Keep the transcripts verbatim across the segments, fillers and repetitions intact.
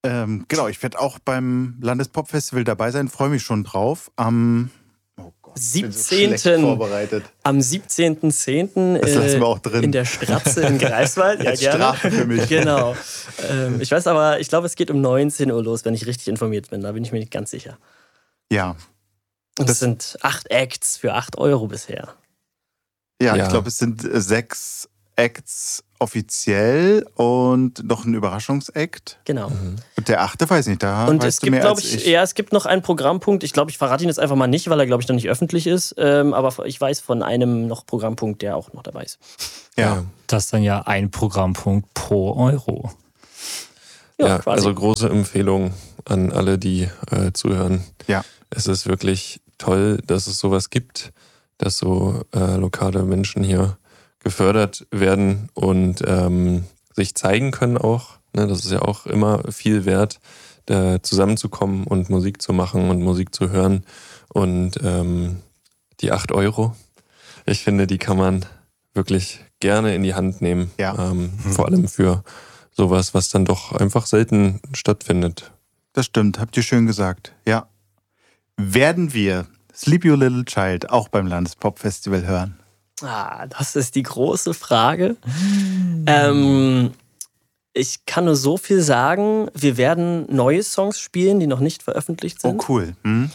Ähm, genau, ich werde auch beim Landespop-Festival dabei sein, freue mich schon drauf. Am oh Gott, siebzehnten so vorbereitet. Am siebzehnten zehnten Das lassen wir auch drin. In der Stratze in Greifswald. Ja, Als gerne. Strafe für mich. Genau. Ähm, ich weiß aber, ich glaube, es geht um neunzehn Uhr los, wenn ich richtig informiert bin. Da bin ich mir nicht ganz sicher. Ja. Und es sind acht Acts für acht Euro bisher. Ja, Ja. ich glaube, es sind äh, sechs Acts offiziell und noch ein Überraschungsakt. Genau. Mhm. Und der achte weiß ich nicht, da Und weißt es du gibt, mehr glaube als ich, ich. ja, es gibt noch einen Programmpunkt. Ich glaube, ich verrate ihn jetzt einfach mal nicht, weil er, glaube ich, noch nicht öffentlich ist. Ähm, aber ich weiß von einem noch Programmpunkt, der auch noch dabei ist. Ja. Das ist dann ja ein Programmpunkt pro Euro. Ja, Ja, quasi. also große Empfehlung an alle, die äh, zuhören. Ja. Es ist wirklich toll, dass es sowas gibt, dass so äh, lokale Menschen hier gefördert werden und ähm, sich zeigen können auch. Ne, das ist ja auch immer viel wert, da zusammenzukommen und Musik zu machen und Musik zu hören. Und ähm, die acht Euro, ich finde, die kann man wirklich gerne in die Hand nehmen. Ja. Ähm, mhm. Vor allem für sowas, was dann doch einfach selten stattfindet. Das stimmt, habt ihr schön gesagt. Ja. Werden wir Sleep You Little Child auch beim Landespop-Festival hören? Ah, das ist die große Frage. Mm. Ähm, ich kann nur so viel sagen. Wir werden neue Songs spielen, die noch nicht veröffentlicht sind. Oh, cool. Hm?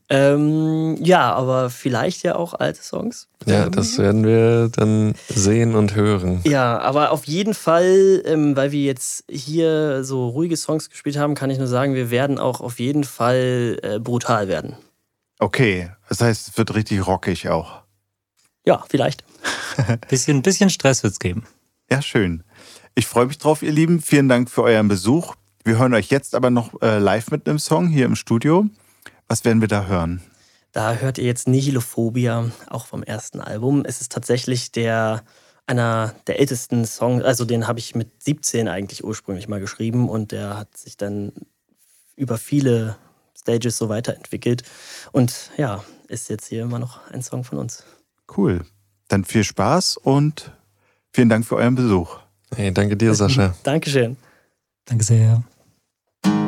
Ähm, ja, aber vielleicht ja auch alte Songs. Ja, das werden wir dann sehen und hören. Ja, aber auf jeden Fall, ähm, weil wir jetzt hier so ruhige Songs gespielt haben, kann ich nur sagen, wir werden auch auf jeden Fall äh, brutal werden. Okay, das heißt, es wird richtig rockig auch. Ja, vielleicht. Bisschen, bisschen Stress wird's geben. Ja, schön. Ich freue mich drauf, ihr Lieben. Vielen Dank für euren Besuch. Wir hören euch jetzt aber noch äh, live mit einem Song hier im Studio. Was werden wir da hören? Da hört ihr jetzt Nihilophobia, auch vom ersten Album. Es ist tatsächlich der einer der ältesten Songs, also den habe ich mit siebzehn eigentlich ursprünglich mal geschrieben und der hat sich dann über viele Stages so weiterentwickelt. Und ja, ist jetzt hier immer noch ein Song von uns. Cool. Dann viel Spaß und vielen Dank für euren Besuch. Hey, danke dir, Sascha. Dankeschön. Danke sehr.